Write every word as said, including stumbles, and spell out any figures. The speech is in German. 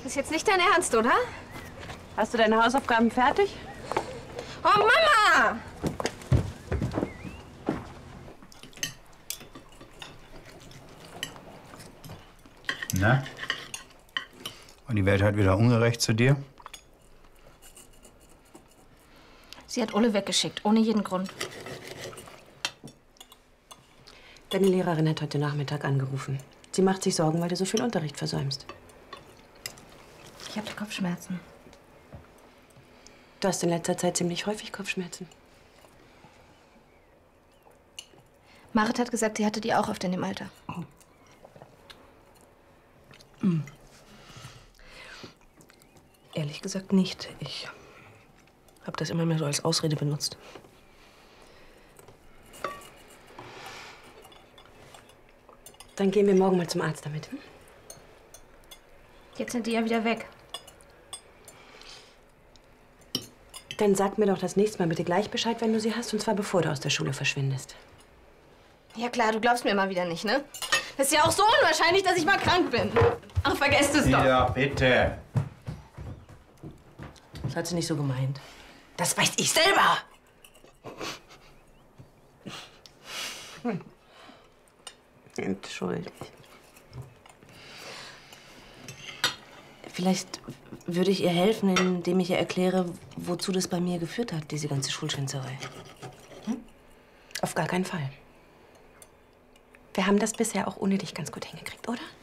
ist jetzt nicht dein Ernst, oder? Hast du deine Hausaufgaben fertig? Oh, Mama! Na? War die Welt halt wieder ungerecht zu dir? Sie hat Ulle weggeschickt, ohne jeden Grund. Deine Lehrerin hat heute Nachmittag angerufen. Sie macht sich Sorgen, weil du so viel Unterricht versäumst. Ich habe Kopfschmerzen. Du hast in letzter Zeit ziemlich häufig Kopfschmerzen. Marit hat gesagt, sie hatte die auch oft in dem Alter. Hm. Ehrlich gesagt nicht. Ich habe das immer mehr so als Ausrede benutzt. Dann gehen wir morgen mal zum Arzt damit. Hm? Jetzt sind die ja wieder weg. Dann sag mir doch das nächste Mal bitte gleich Bescheid, wenn du sie hast, und zwar bevor du aus der Schule verschwindest. Ja klar, du glaubst mir immer wieder nicht, ne? Das ist ja auch so unwahrscheinlich, dass ich mal krank bin. Ach, vergesst es doch. Ja, bitte. Das hat sie nicht so gemeint. Das weiß ich selber! Hm. Entschuldigt. Vielleicht würde ich ihr helfen, indem ich ihr erkläre, wozu das bei mir geführt hat, diese ganze Schulschwänzerei. Hm? Auf gar keinen Fall. Wir haben das bisher auch ohne dich ganz gut hingekriegt, oder?